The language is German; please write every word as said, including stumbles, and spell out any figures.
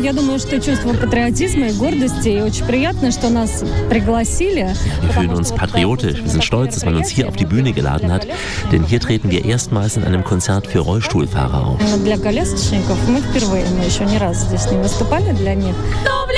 я думаю, что чувство патриотизма и гордости, и очень приятно, что нас пригласили. Wir fühlen uns patriotisch, wir sind stolz, dass man uns hier auf die Bühne geladen hat, denn hier treten wir erstmals in einem Konzert für Rollstuhlfahrer auf. Для колясочников мы впервые, мы еще ни разу здесь не выступали для них.